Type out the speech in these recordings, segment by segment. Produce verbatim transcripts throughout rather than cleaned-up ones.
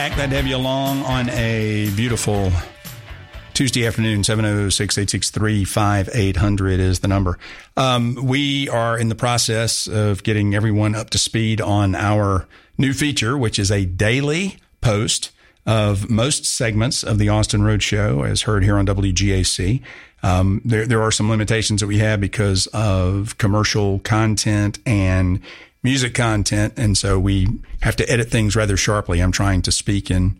back. Glad to have you along on a beautiful Tuesday afternoon. seven oh six, eight six three, five eight hundred is the number. Um, we are in the process of getting everyone up to speed on our new feature, which is a daily post of most segments of the Austin Road Show, as heard here on W G A C. Um, there, there are some limitations that we have because of commercial content and music content, and so we have to edit things rather sharply. I'm trying to speak in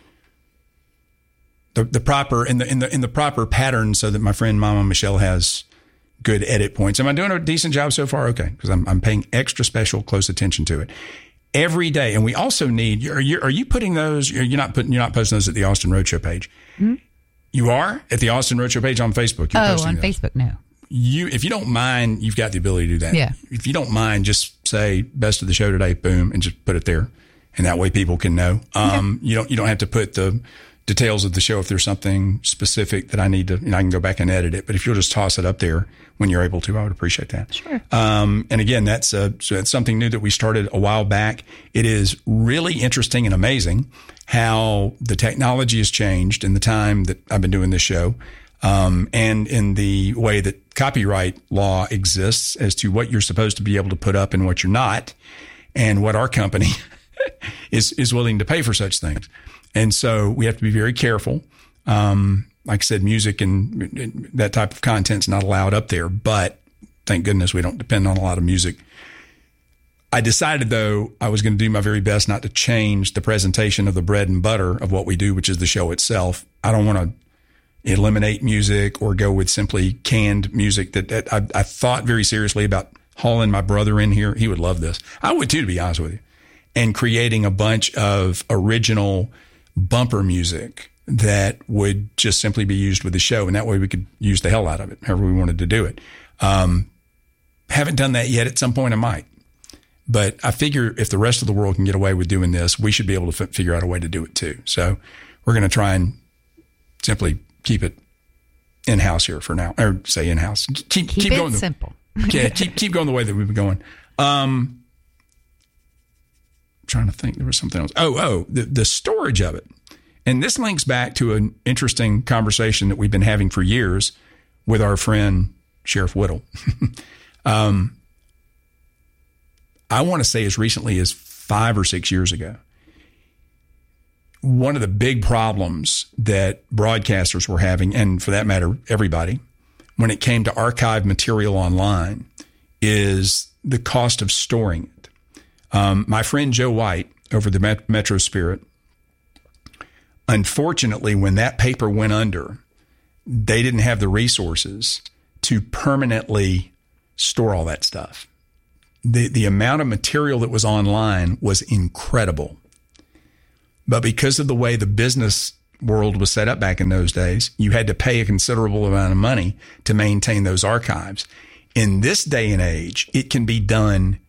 the, the proper in the in the in the proper pattern so that my friend Mama Michelle has good edit points. Am I doing a decent job so far? Okay, because I'm I'm paying extra special close attention to it every day. And we also need. Are you are you putting those? You're not putting. You're not posting those at the Austin Road Show page. Mm-hmm. You are at the Austin Road Show page on Facebook. You're oh, on those. Facebook, no. You, if you don't mind, you've got the ability to do that. Yeah. If you don't mind, just say best of the show today, boom, and just put it there. And that way people can know. Um, okay. you don't, you don't have to put the details of the show if there's something specific that I need to, you know, I can go back and edit it. But if you'll just toss it up there when you're able to, I would appreciate that. Sure. Um, and again, that's, uh, so that's something new that we started a while back. It is really interesting and amazing how the technology has changed in the time that I've been doing this show. Um, and in the way that copyright law exists as to what you're supposed to be able to put up and what you're not, and what our company is, is willing to pay for such things. And so we have to be very careful. Um, like I said, music and, and that type of content's not allowed up there, but thank goodness we don't depend on a lot of music. I decided, though, I was going to do my very best not to change the presentation of the bread and butter of what we do, which is the show itself. I don't want to eliminate music or go with simply canned music. That, that I, I thought very seriously about hauling my brother in here. He would love this. I would too, to be honest with you. And creating a bunch of original bumper music that would just simply be used with the show. And that way we could use the hell out of it, however we wanted to do it. Um, haven't done that yet. At some point I might. But I figure if the rest of the world can get away with doing this, we should be able to f- figure out a way to do it too. So we're going to try and simply keep it in-house here for now, or say in-house. Keep, keep, keep it going. The, simple. yeah, keep keep going the way that we've been going. Um, I'm trying to think, there was something else. Oh, oh, the, the storage of it. And this links back to an interesting conversation that we've been having for years with our friend Sheriff Whittle. um, I want to say as recently as five or six years ago, one of the big problems that broadcasters were having, and for that matter, everybody, when it came to archive material online, is the cost of storing it. Um, my friend Joe White over the Met- Metro Spirit, unfortunately, when that paper went under, they didn't have the resources to permanently store all that stuff. The, the amount of material that was online was incredible. But because of the way the business world was set up back in those days, you had to pay a considerable amount of money to maintain those archives. In this day and age, it can be done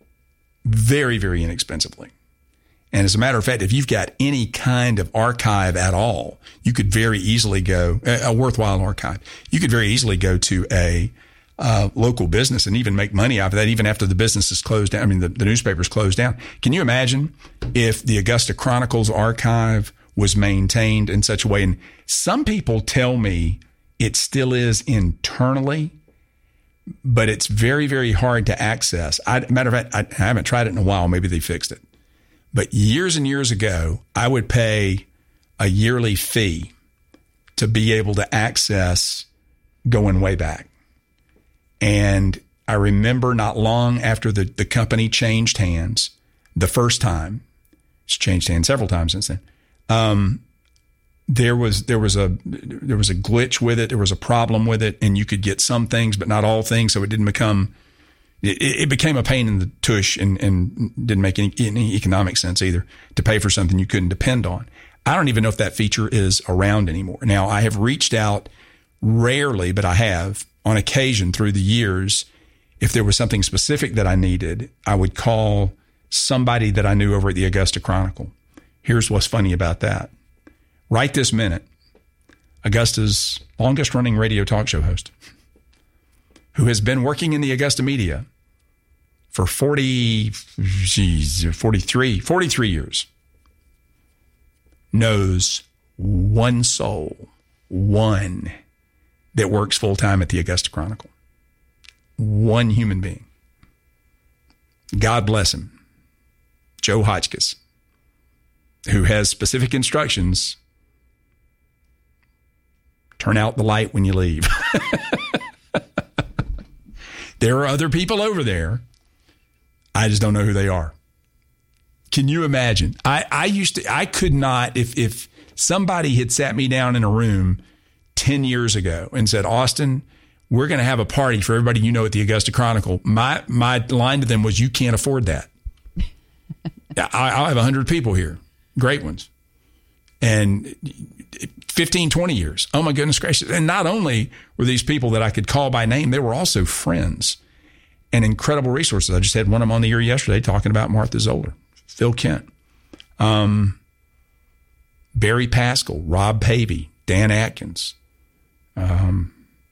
very, very inexpensively. And as a matter of fact, if you've got any kind of archive at all, you could very easily go, a worthwhile archive, you could very easily go to a uh, local business and even make money out of that, even after the business is closed down. I mean, the, the newspaper's closed down. Can you imagine if the Augusta Chronicle's archive was maintained in such a way? And some people tell me it still is internally, but it's very, very hard to access. I, matter of fact, I, I haven't tried it in a while. Maybe they fixed it. But years and years ago, I would pay a yearly fee to be able to access going way back. And I remember not long after the, the company changed hands the first time, it's changed hands several times since then. Um, there was, there was a, there was a glitch with it. There was a problem with it, and you could get some things, but not all things. So it didn't become, it, it became a pain in the tush and, and didn't make any, any economic sense either to pay for something you couldn't depend on. I don't even know if that feature is around anymore. Now, I have reached out rarely, but I have on occasion through the years. If there was something specific that I needed, I would call somebody that I knew over at the Augusta Chronicle. Here's what's funny about that. Right this minute, Augusta's longest running radio talk show host, who has been working in the Augusta media for forty, geez, forty-three, forty-three years, knows one soul, one that works full time at the Augusta Chronicle. One human being. God bless him. Joe Hotchkiss, who has specific instructions. Turn out the light when you leave. There are other people over there. I just don't know who they are. Can you imagine? I, I used to, I could not, if, if somebody had sat me down in a room ten years ago and said, Austin, we're going to have a party for everybody you know at the Augusta Chronicle. My, my line to them was, you can't afford that. I, I'll have one hundred people here, great ones. And fifteen, twenty years. Oh, my goodness gracious. And not only were these people that I could call by name, they were also friends and incredible resources. I just had one of them on the air yesterday talking about Martha Zoller, Phil Kent, um, Barry Pascal, Rob Pavey, Dan Atkins, um,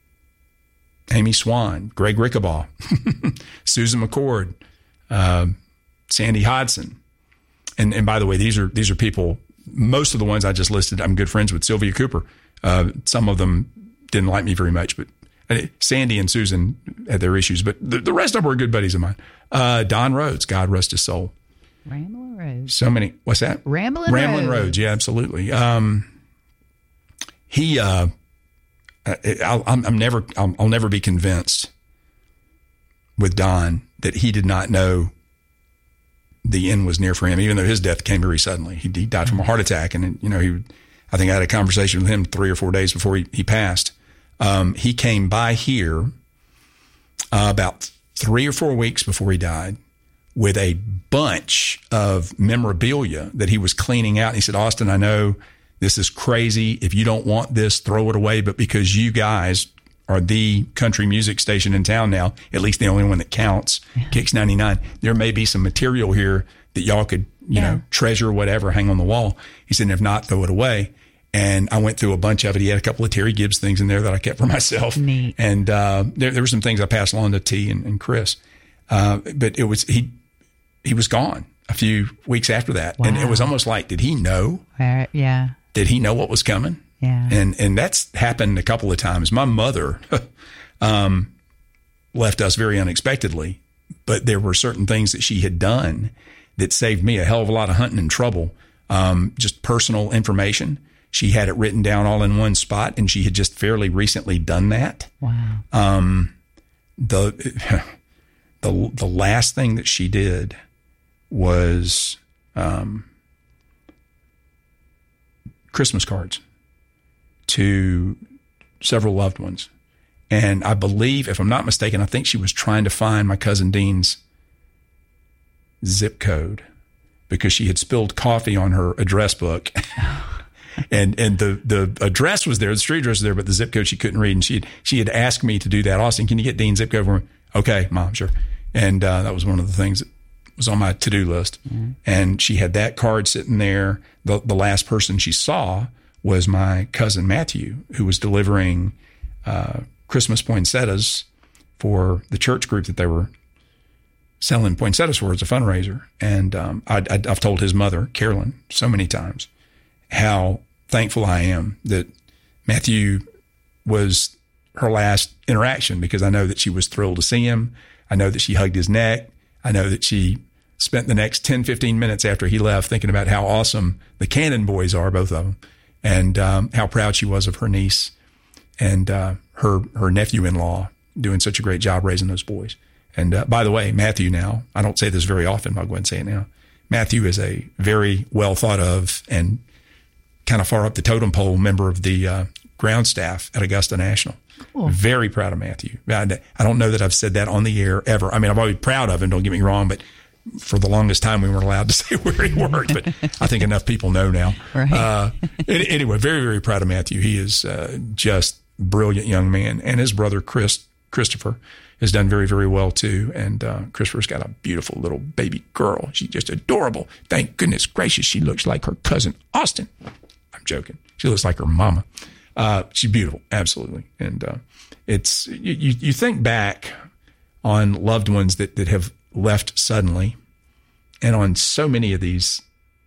Amy Swan, Greg Rickabaugh, Susan McCord, uh, Sandy Hodson. And, and by the way, these are these are people, most of the ones I just listed, I'm good friends with. Sylvia Cooper. Uh, some of them didn't like me very much, but uh, Sandy and Susan had their issues, but the, the rest of them were good buddies of mine. Uh, Don Rhodes, God rest his soul. Ramblin' Rhodes. So many. What's that? Ramblin' Ramblin' Rhodes. Rhodes. Yeah, absolutely. Um, he, uh, I'll, I'm, I'm never, I'll, I'll never be convinced with Don that he did not know the end was near for him, even though his death came very suddenly. He, he died from a heart attack. And, you know, he, I think I had a conversation with him three or four days before he, he passed. Um, he came by here uh, about three or four weeks before he died with a bunch of memorabilia that he was cleaning out. And he said, Austin, I know this is crazy. If you don't want this, throw it away. But because you guys are the country music station in town now, at least the only one that counts, yeah. Kicks ninety-nine, there may be some material here that y'all could, you yeah. know, treasure, whatever, hang on the wall. He said, if not, throw it away. And I went through a bunch of it. He had a couple of Terry Gibbs things in there that I kept for myself. Neat. And uh, there, there were some things I passed along to T and, and Chris. Uh, but it was, he, he was gone a few weeks after that. Wow. And it was almost like, did he know? Uh, yeah. Did he know what was coming? Yeah. And and that's happened a couple of times. My mother um, left us very unexpectedly, but there were certain things that she had done that saved me a hell of a lot of hunting and trouble. Um, just personal information. She had it written down all in one spot, and she had just fairly recently done that. Wow. Um, the the the last thing that she did was um, Christmas cards to several loved ones. And I believe, if I'm not mistaken, I think she was trying to find my cousin Dean's zip code because she had spilled coffee on her address book. and and the, the address was there, the street address was there, but the zip code she couldn't read. And she had, she had asked me to do that. Austin, can you get Dean's zip code for me? Okay, Mom, sure. And uh, that was one of the things that was on my to-do list. Mm-hmm. And she had that card sitting there. The, the last person she saw was my cousin Matthew, who was delivering uh, Christmas poinsettias for the church group that they were selling poinsettias for as a fundraiser. And um, I, I, I've told his mother, Carolyn, so many times how thankful I am that Matthew was her last interaction, because I know that she was thrilled to see him. I know that she hugged his neck. I know that she spent the next ten, fifteen minutes after he left thinking about how awesome the Cannon boys are, both of them, and um, how proud she was of her niece and uh, her her nephew-in-law doing such a great job raising those boys. And uh, by the way, Matthew now, I don't say this very often, but I'll go ahead and say it now. Matthew is a very well thought of and kind of far up the totem pole member of the uh, ground staff at Augusta National. Cool. Very proud of Matthew. I, I don't know that I've said that on the air ever. I mean, I'm always proud of him, don't get me wrong, but for the longest time we weren't allowed to say where he worked, but I think enough people know now. Right. Uh, anyway, very, very proud of Matthew. He is uh, just a brilliant young man. And his brother, Chris, Christopher, has done very, very well too. And uh, Christopher's got a beautiful little baby girl. She's just adorable. Thank goodness gracious, she looks like her cousin Austin. I'm joking. She looks like her mama. Uh, she's beautiful, absolutely. And uh, it's you, you think back on loved ones that, that have left suddenly, and on so many of these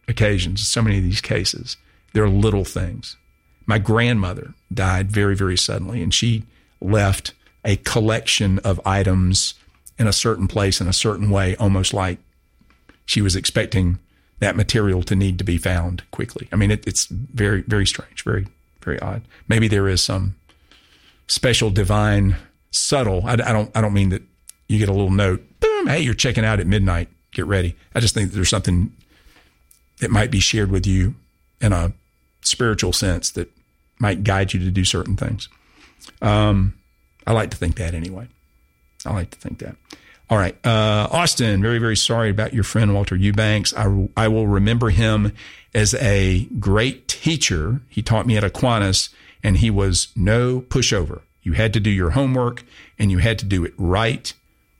occasions, so many of these cases, they're little things. My grandmother died very, very suddenly, and she left a collection of items in a certain place in a certain way, almost like she was expecting that material to need to be found quickly. I mean, it, it's very, very strange, very, very odd. Maybe there is some special, divine, subtle. I, I don't. I don't mean that you get a little note. Boom! Hey, you're checking out at midnight. Get ready. I just think that there's something that might be shared with you in a spiritual sense that might guide you to do certain things. Um, I like to think that anyway. I like to think that. All right. Uh, Austin, very, very sorry about your friend, Walter Eubanks. I, I will remember him as a great teacher. He taught me at Aquinas, and he was no pushover. You had to do your homework, and you had to do it right.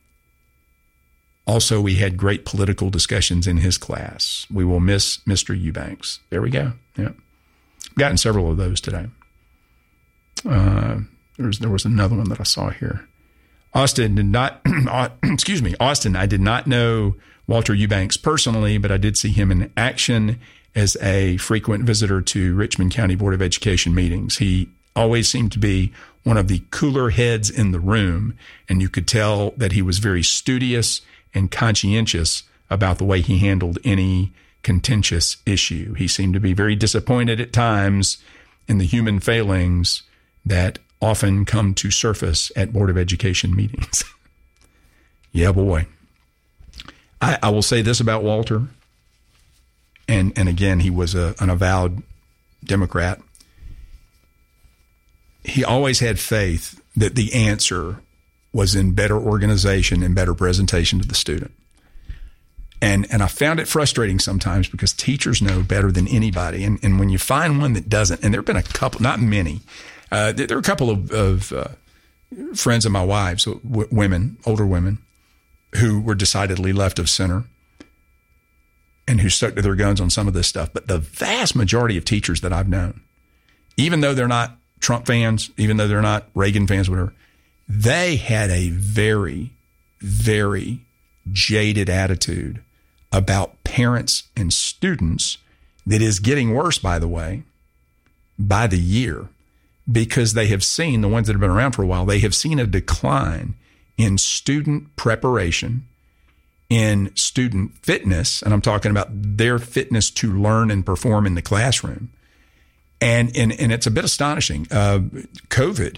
Also, we had great political discussions in his class. We will miss Mister Eubanks. There we go. Yeah. I've gotten several of those today. Uh, there was, there was another one that I saw here. Austin did not, excuse me, Austin, I did not know Walter Eubanks personally, but I did see him in action as a frequent visitor to Richmond County Board of Education meetings. He always seemed to be one of the cooler heads in the room, and you could tell that he was very studious and conscientious about the way he handled any contentious issue. He seemed to be very disappointed at times in the human failings that often come to surface at Board of Education meetings. Yeah, boy. I, I will say this about Walter, and, and again, he was a, an avowed Democrat. He always had faith that the answer was in better organization and better presentation to the student. And and I found it frustrating sometimes because teachers know better than anybody. And, and when you find one that doesn't, and there have been a couple, not many, uh, there, there are a couple of, of uh, friends of my wives, w- women, older women, who were decidedly left of center and who stuck to their guns on some of this stuff. But the vast majority of teachers that I've known, even though they're not Trump fans, even though they're not Reagan fans, whatever, they had a very, very jaded attitude about parents and students that is getting worse, by the way, by the year, because they have seen, the ones that have been around for a while, they have seen a decline in student preparation, in student fitness, and I'm talking about their fitness to learn and perform in the classroom. And and, and it's a bit astonishing. Uh, COVID,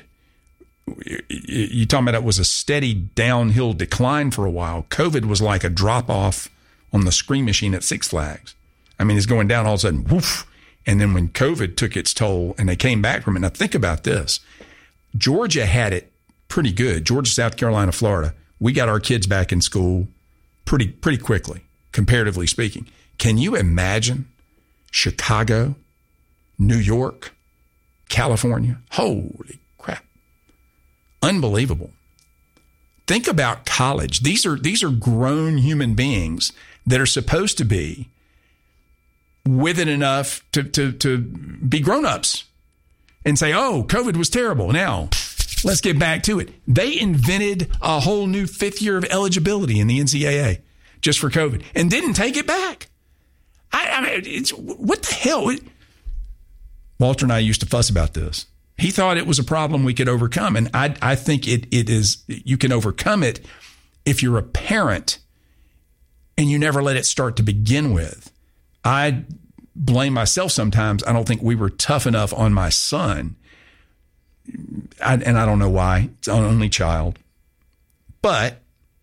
you talking about it was a steady downhill decline for a while. COVID was like a drop off on the screen machine at Six Flags. I mean, it's going down all of a sudden, woof. And then when COVID took its toll and they came back from it, now think about this. Georgia had it pretty good. Georgia, South Carolina, Florida. We got our kids back in school pretty, pretty quickly, comparatively speaking. Can you imagine Chicago, New York, California? Holy crap. Unbelievable. Think about college. These are these are grown human beings that are supposed to be with it enough to, to, to be grown-ups and say, oh, COVID was terrible. Now, let's get back to it. They invented a whole new fifth year of eligibility in the N C double A just for COVID and didn't take it back. I, I mean, it's, what the hell? Walter and I used to fuss about this. He thought it was a problem we could overcome. And I, I think it, it is, you can overcome it if you're a parent and you never let it start to begin with. I blame myself sometimes. I don't think we were tough enough on my son. I, and I don't know why. It's an only child. But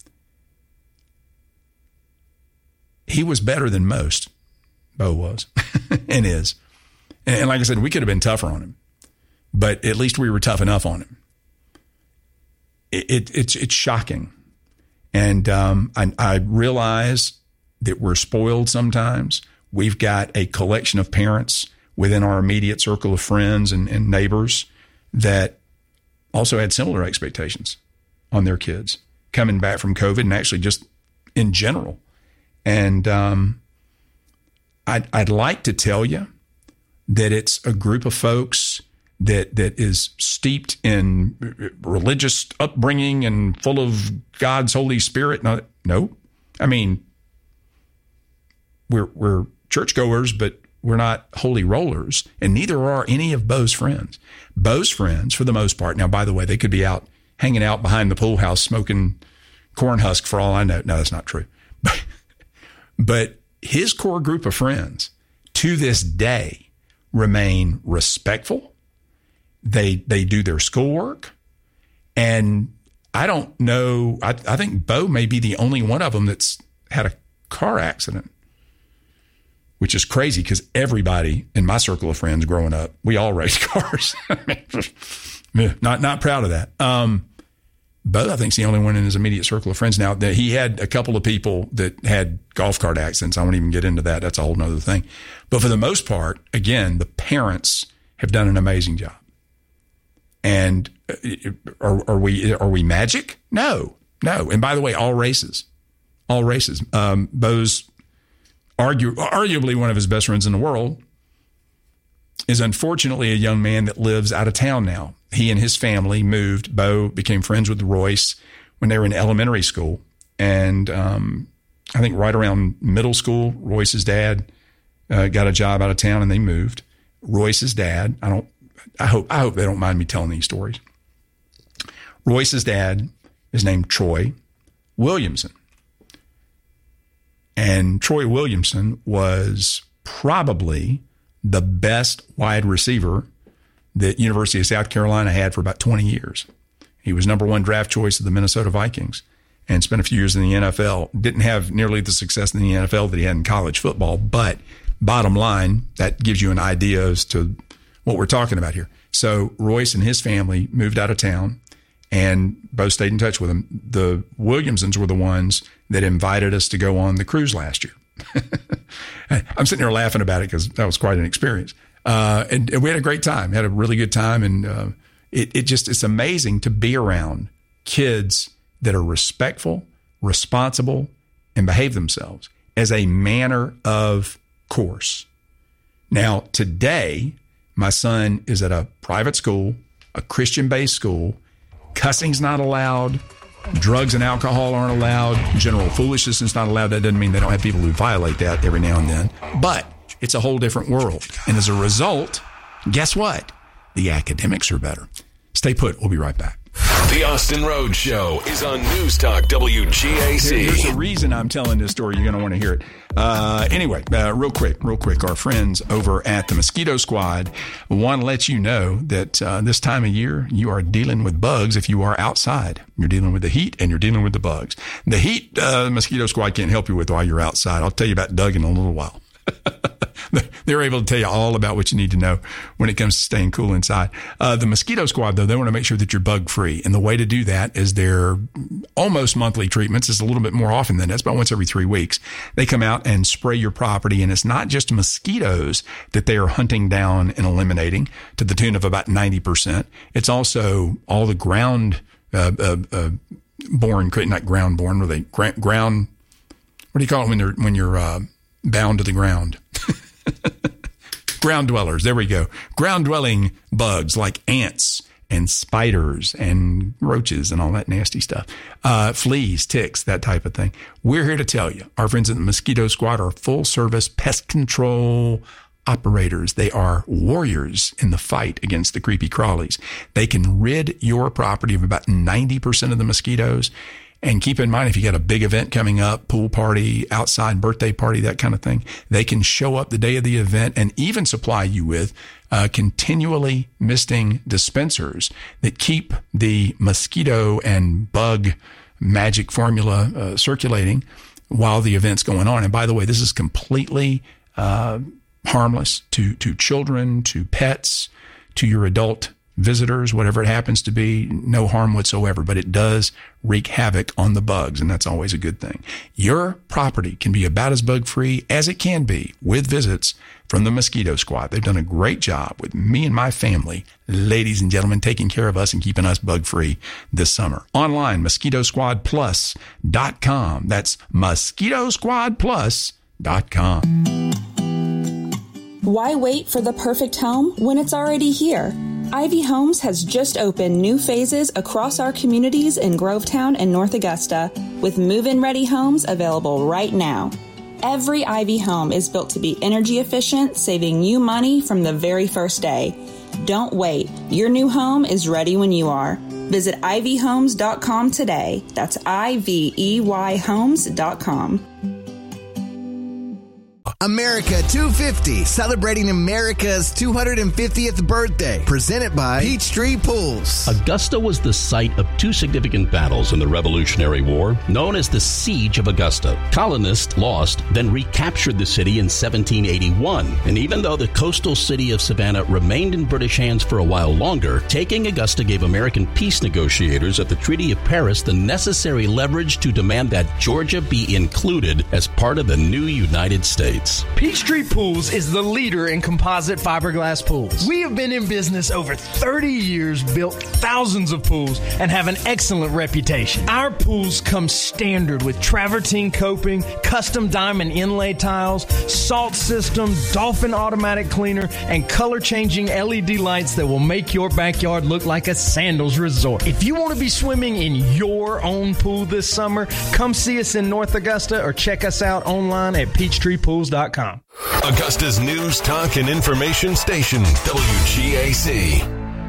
he was better than most. Bo was and is. And, and like I said, we could have been tougher on him. But at least we were tough enough on him. It, it, it's it's shocking. And um, I, I realize that we're spoiled sometimes. We've got a collection of parents within our immediate circle of friends and, and neighbors that also had similar expectations on their kids coming back from COVID and actually just in general. And um, I'd, I'd like to tell you that it's a group of folks that that is steeped in religious upbringing and full of God's Holy Spirit. No, no. I mean, we're we're churchgoers, but we're not holy rollers, and neither are any of Bo's friends. Bo's friends, for the most part, now, by the way, they could be out hanging out behind the pool house smoking corn husk for all I know. No, that's not true. But, but his core group of friends to this day remain respectful. They they do their schoolwork. And I don't know, I, I think Bo may be the only one of them that's had a car accident, which is crazy because everybody in my circle of friends growing up, we all raced cars. not not proud of that. Um, Bo, I think, is the only one in his immediate circle of friends. Now, that he had a couple of people that had golf cart accidents. I won't even get into that. That's a whole nother thing. But for the most part, again, the parents have done an amazing job. And are, are we are we magic? No, no. And by the way, all races, all races. Um, Bo's argue, arguably one of his best friends in the world is unfortunately a young man that lives out of town now. He and his family moved. Bo became friends with Royce when they were in elementary school. And um, I think right around middle school, Royce's dad uh, got a job out of town and they moved. Royce's dad, I don't, I hope, I hope they don't mind me telling these stories. Royce's dad is named Troy Williamson. And Troy Williamson was probably the best wide receiver that University of South Carolina had for about twenty years. He was number one draft choice of the Minnesota Vikings and spent a few years in the N F L. Didn't have nearly the success in the N F L that he had in college football, but bottom line, that gives you an idea as to what we're talking about here. So Royce and his family moved out of town and both stayed in touch with him. The Williamsons were the ones that invited us to go on the cruise last year. I'm sitting here laughing about it because that was quite an experience. Uh, and, and we had a great time, had a really good time. And uh, it, it just, it's amazing to be around kids that are respectful, responsible, and behave themselves as a manner of course. Now, today, my son is at a private school, a Christian-based school. Cussing's not allowed. Drugs and alcohol aren't allowed. General foolishness is not allowed. That doesn't mean they don't have people who violate that every now and then. But it's a whole different world. And as a result, guess what? The academics are better. Stay put. We'll be right back. The Austin Rhodes Show is on News Talk W G A C. There's a reason I'm telling this story. You're going to want to hear it. Uh, anyway, uh, real quick, real quick. Our friends over at the Mosquito Squad want to let you know that uh, this time of year, you are dealing with bugs if you are outside. You're dealing with the heat and you're dealing with the bugs. The heat, uh, the Mosquito Squad can't help you with while you're outside. I'll tell you about Doug in a little while. They're able to tell you all about what you need to know when it comes to staying cool inside. Uh, the Mosquito Squad, though, they want to make sure that you're bug-free. And the way to do that is their almost monthly treatments. It's a little bit more often than that. It's about once every three weeks. They come out and spray your property. And it's not just mosquitoes that they are hunting down and eliminating to the tune of about ninety percent. It's also all the ground uh, uh, uh, born, not ground born, were they ground, what do you call it when they're, when you're uh, bound to the ground? Ground dwellers. There we go. Ground dwelling bugs like ants and spiders and roaches and all that nasty stuff. Uh, fleas, ticks, that type of thing. We're here to tell you, our friends at the Mosquito Squad are full service pest control operators. They are warriors in the fight against the creepy crawlies. They can rid your property of about ninety percent of the mosquitoes. And keep in mind, if you got a big event coming up, pool party, outside birthday party, that kind of thing, they can show up the day of the event and even supply you with uh, continually misting dispensers that keep the mosquito and bug magic formula uh, circulating while the event's going on. And by the way, this is completely uh, harmless to, to children, to pets, to your adult visitors, whatever it happens to be, no harm whatsoever, but it does wreak havoc on the bugs, and that's always a good thing. Your property can be about as bug-free as it can be with visits from the Mosquito Squad. They've done a great job with me and my family, ladies and gentlemen, taking care of us and keeping us bug-free this summer. Online, mosquito squad plus dot com. That's mosquito squad plus dot com. Why wait for the perfect home when it's already here? Ivy Homes has just opened new phases across our communities in Grovetown and North Augusta with move-in ready homes available right now. Every Ivy home is built to be energy efficient, saving you money from the very first day. Don't wait. Your new home is ready when you are. Visit ivy homes dot com today. That's I V E Y homes dot com. America two fifty, celebrating America's two hundred fiftieth birthday. Presented by Peachtree Pools. Augusta was the site of two significant battles in the Revolutionary War, known as the Siege of Augusta. Colonists lost, then recaptured the city in seventeen eighty-one. And even though the coastal city of Savannah remained in British hands for a while longer, taking Augusta gave American peace negotiators at the Treaty of Paris the necessary leverage to demand that Georgia be included as part of the new United States. Peachtree Pools is the leader in composite fiberglass pools. We have been in business over thirty years, built thousands of pools, and have an excellent reputation. Our pools come standard with travertine coping, custom diamond inlay tiles, salt system, Dolphin automatic cleaner, and color-changing L E D lights that will make your backyard look like a sandals resort. If you want to be swimming in your own pool this summer, come see us in North Augusta or check us out online at peachtree pools dot com. Augusta's news, talk, and information station, W G A C.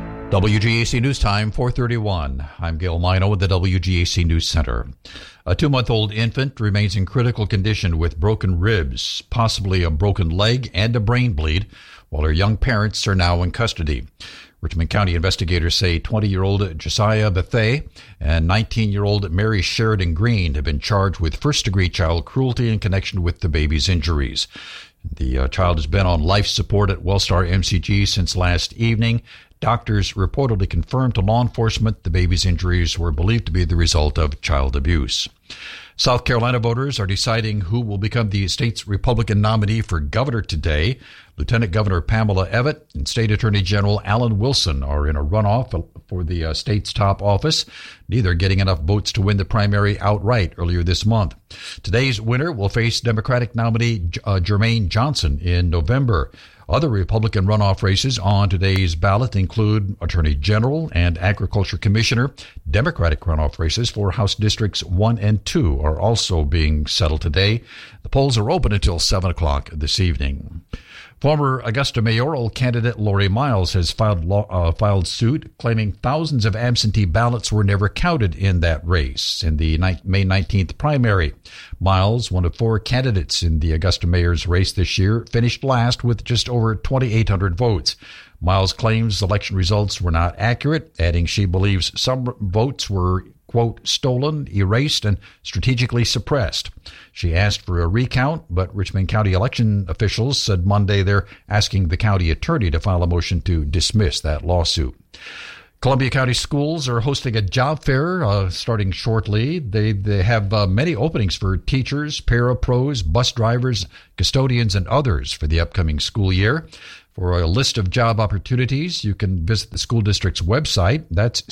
W G A C News Time, four thirty-one. I'm Gail Mino with the W G A C News Center. A two-month-old infant remains in critical condition with broken ribs, possibly a broken leg and a brain bleed, while her young parents are now in custody. Richmond County investigators say twenty-year-old Josiah Bethay and nineteen-year-old Mary Sheridan Green have been charged with first-degree child cruelty in connection with the baby's injuries. The uh, child has been on life support at Wellstar M C G since last evening. Doctors reportedly confirmed to law enforcement the baby's injuries were believed to be the result of child abuse. South Carolina voters are deciding who will become the state's Republican nominee for governor today. Lieutenant Governor Pamela Evett and State Attorney General Alan Wilson are in a runoff for the uh, state's top office, neither getting enough votes to win the primary outright earlier this month. Today's winner will face Democratic nominee uh, Jermaine Johnson in November. Other Republican runoff races on today's ballot include Attorney General and Agriculture Commissioner. Democratic runoff races for House Districts one and two are also being settled today. The polls are open until seven o'clock this evening. Former Augusta mayoral candidate Lori Miles has filed law, uh, filed suit claiming thousands of absentee ballots were never counted in that race in the ni- May nineteenth primary. Miles, one of four candidates in the Augusta mayor's race this year, finished last with just over twenty-eight hundred votes. Miles claims election results were not accurate, adding she believes some votes were, quote, stolen, erased, and strategically suppressed. She asked for a recount, but Richmond County election officials said Monday they're asking the county attorney to file a motion to dismiss that lawsuit. Columbia County Schools are hosting a job fair uh, starting shortly. They they have uh, many openings for teachers, parapros, bus drivers, custodians, and others for the upcoming school year. For a list of job opportunities, you can visit the school district's website. That's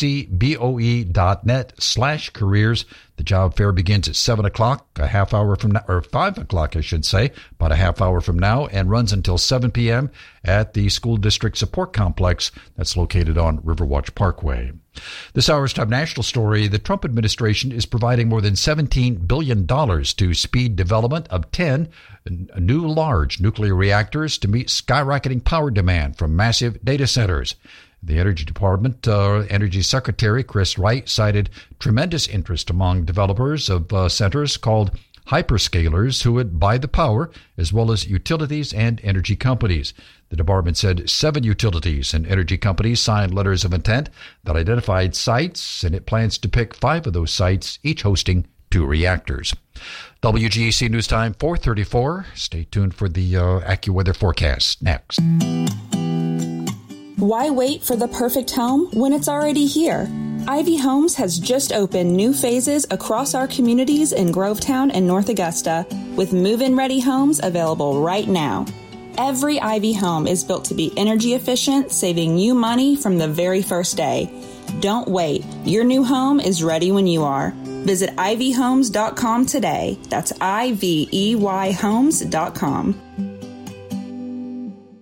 ccboe.net slash careers. The job fair begins at seven o'clock, a half hour from now, or five o'clock, I should say, about a half hour from now, and runs until seven p.m. at the school district support complex that's located on Riverwatch Parkway. This hour's top national story, the Trump administration is providing more than seventeen billion dollars to speed development of ten new large nuclear reactors to meet skyrocketing power demand from massive data centers. The Energy Department, uh, Energy Secretary Chris Wright cited tremendous interest among developers of uh, centers called hyperscalers who would buy the power, as well as utilities and energy companies. The department said seven utilities and energy companies signed letters of intent that identified sites, and it plans to pick five of those sites, each hosting two reactors. W G A C News Time, four thirty-four. Stay tuned for the uh, AccuWeather forecast next. Why wait for the perfect home when it's already here? Ivy Homes has just opened new phases across our communities in Grovetown and North Augusta, with move-in ready homes available right now. Every Ivy home is built to be energy efficient, saving you money from the very first day. Don't wait. Your new home is ready when you are. Visit ivy homes dot com today. That's I V E Y homes dot com.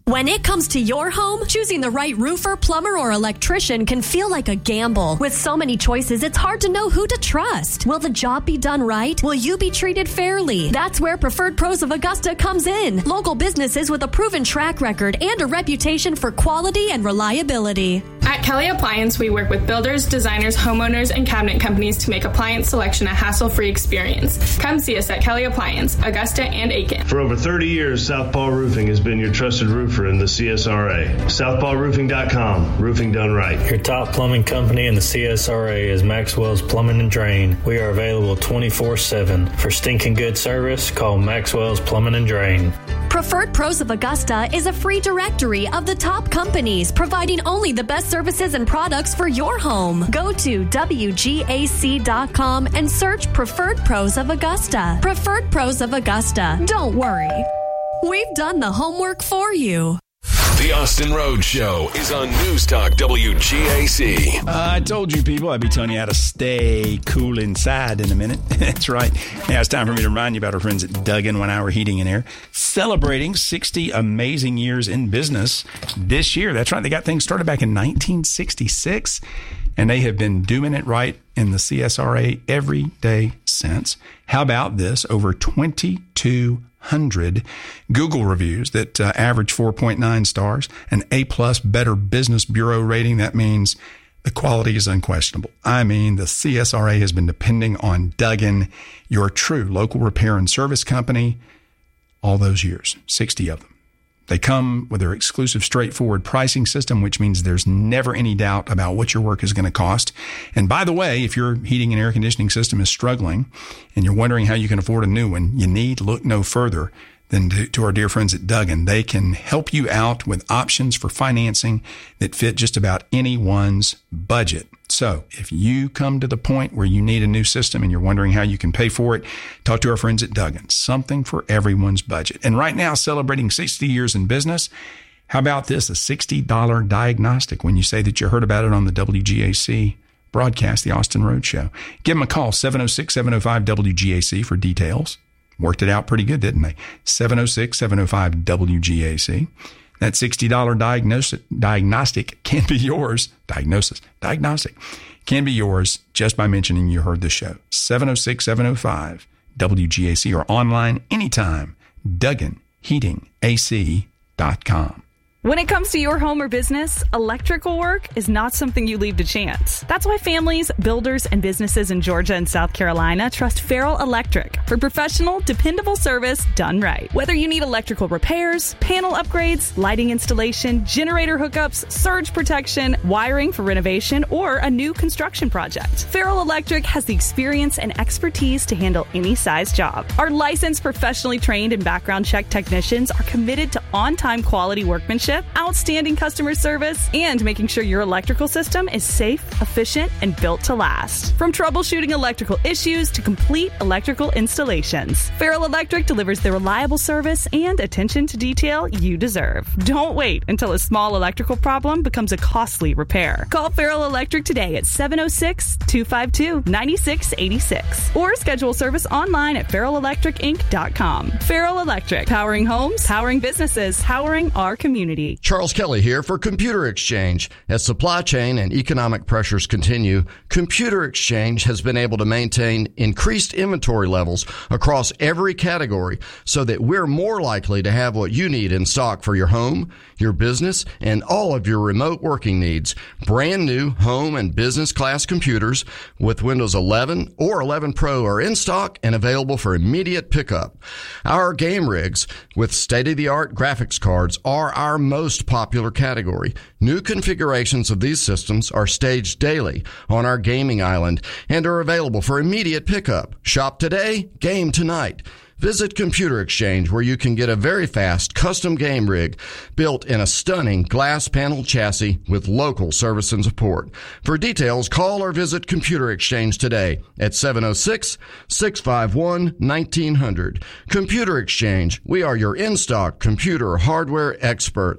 When it comes to your home, choosing the right roofer, plumber, or electrician can feel like a gamble. With so many choices, it's hard to know who to trust. Will the job be done right? Will you be treated fairly? That's where Preferred Pros of Augusta comes in. Local businesses with a proven track record and a reputation for quality and reliability. At Kelly Appliance, we work with builders, designers, homeowners, and cabinet companies to make appliance selection a hassle-free experience. Come see us at Kelly Appliance, Augusta and Aiken. For over thirty years, Southpaw Roofing has been your trusted roofer in the C S R A. southpaw roofing dot com, roofing done right. Your top plumbing company in the C S R A is Maxwell's Plumbing and Drain. We are available twenty-four seven. For stinking good service, call Maxwell's Plumbing and Drain. Preferred Pros of Augusta is a free directory of the top companies providing only the best services and products for your home. Go to W G A C dot com and search Preferred Pros of Augusta. Preferred Pros of Augusta. Don't worry. We've done the homework for you. The Austin Rhodes Show is on News Talk W G A C. Uh, I told you people I'd be telling you how to stay cool inside in a minute. That's right. Now it's time for me to remind you about our friends at Duggan One Hour Heating and Air, celebrating sixty amazing years in business this year. That's right. They got things started back in nineteen sixty-six, and they have been doing it right in the C S R A every day since. How about this? Over twenty-two hundred Google reviews that uh, average four point nine stars, an A-plus Better Business Bureau rating. That means the quality is unquestionable. I mean, the C S R A has been depending on Duggan, your true local repair and service company, all those years, sixty of them. They come with their exclusive straightforward pricing system, which means there's never any doubt about what your work is going to cost. And by the way, if your heating and air conditioning system is struggling and you're wondering how you can afford a new one, you need look no further than to, to our dear friends at Duggan. They can help you out with options for financing that fit just about anyone's budget. So if you come to the point where you need a new system and you're wondering how you can pay for it, talk to our friends at Duggan. Something for everyone's budget. And right now, celebrating sixty years in business, how about this? A sixty dollars diagnostic when you say that you heard about it on the W G A C broadcast, the Austin Rhodes Show. Give them a call, seven oh six, seven oh five, W G A C for details. Worked it out pretty good, didn't they? seven oh six, seven oh five, W G A C. That sixty dollars diagnosis, diagnostic can be yours. Diagnosis, diagnostic can be yours just by mentioning you heard the show. seven oh six, seven oh five, W G A C or online anytime. Duggan Heating A C dot com. When it comes to your home or business, electrical work is not something you leave to chance. That's why families, builders, and businesses in Georgia and South Carolina trust Farrell Electric for professional, dependable service done right. Whether you need electrical repairs, panel upgrades, lighting installation, generator hookups, surge protection, wiring for renovation, or a new construction project, Farrell Electric has the experience and expertise to handle any size job. Our licensed, professionally trained, and background check technicians are committed to on-time quality workmanship, outstanding customer service, and making sure your electrical system is safe, efficient, and built to last. From troubleshooting electrical issues to complete electrical installations, Farrell Electric delivers the reliable service and attention to detail you deserve. Don't wait until a small electrical problem becomes a costly repair. Call Farrell Electric today at seven oh six, two five two, nine six eight six or schedule service online at farrell electric inc dot com. Farrell Electric, powering homes, powering businesses, powering our community. Charles Kelly here for Computer Exchange. As supply chain and economic pressures continue, Computer Exchange has been able to maintain increased inventory levels across every category so that we're more likely to have what you need in stock for your home, your business, and all of your remote working needs. Brand new home and business class computers with Windows eleven or eleven Pro are in stock and available for immediate pickup. Our game rigs with state-of-the-art graphics cards are our most popular category. New configurations of these systems are staged daily on our gaming island and are available for immediate pickup. Shop today, game tonight. Visit Computer Exchange, where you can get a very fast custom game rig built in a stunning glass panel chassis with local service and support. For details, call or visit Computer Exchange today at seven oh six, six five one, nineteen hundred. Computer Exchange, we are your in-stock computer hardware experts.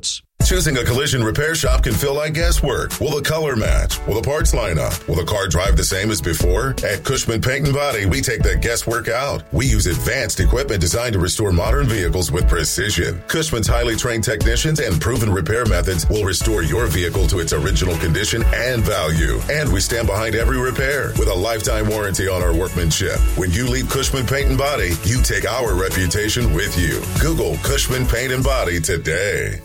Choosing a collision repair shop can feel like guesswork. Will the color match? Will the parts line up? Will the car drive the same as before? At Cushman Paint and Body, we take that guesswork out. We use advanced equipment designed to restore modern vehicles with precision. Cushman's highly trained technicians and proven repair methods will restore your vehicle to its original condition and value. And we stand behind every repair with a lifetime warranty on our workmanship. When you leave Cushman Paint and Body, you take our reputation with you. Google Cushman Paint and Body today.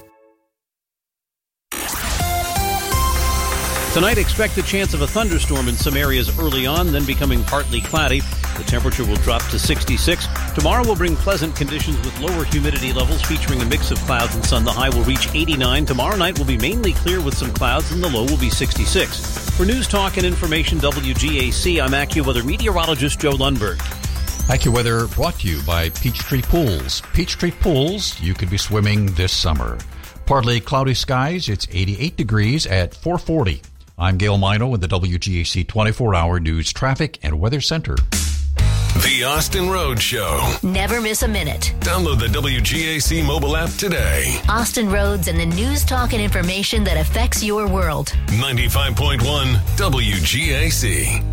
Tonight, expect the chance of a thunderstorm in some areas early on, then becoming partly cloudy. The temperature will drop to sixty-six. Tomorrow will bring pleasant conditions with lower humidity levels featuring a mix of clouds and sun. The high will reach eighty-nine. Tomorrow night will be mainly clear with some clouds, and the low will be sixty-six. For News Talk and Information W G A C, I'm AccuWeather meteorologist Joe Lundberg. AccuWeather brought to you by Peachtree Pools. Peachtree Pools, you could be swimming this summer. Partly cloudy skies, it's eighty-eight degrees at four forty. I'm Gail Mino with the W G A C twenty-four hour News Traffic and Weather Center. The Austin Road Show. Never miss a minute. Download the W G A C mobile app today. Austin Roads and the news, talk, and information that affects your world. ninety-five point one W G A C.